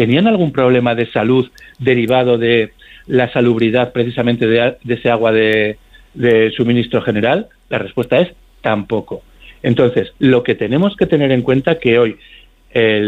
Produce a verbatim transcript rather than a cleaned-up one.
¿tenían algún problema de salud derivado de la salubridad precisamente de, de ese agua de, de suministro general? La respuesta es tampoco. Entonces, lo que tenemos que tener en cuenta que hoy el